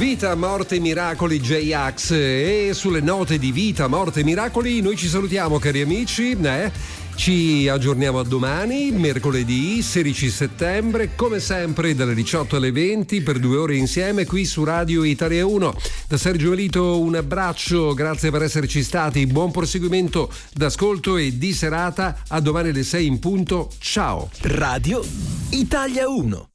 Vita, morte, miracoli, J-Ax. E sulle note di vita, morte e miracoli noi ci salutiamo, cari amici. Ci aggiorniamo a domani, mercoledì 16 settembre, come sempre dalle 18 alle 20 per 2 ore insieme qui su Radio Italia 1. Da Sergio Melito un abbraccio, grazie per esserci stati, buon proseguimento d'ascolto e di serata. A domani alle 6 in punto, ciao. Radio Italia 1.